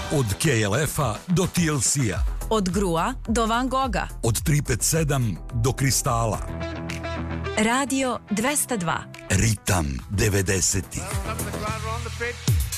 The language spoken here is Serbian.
Od KLF-a do TLC-a. Od Grua do Van Gogha. Od 357 do Kristala. Radio 202. Ritam 90-ih.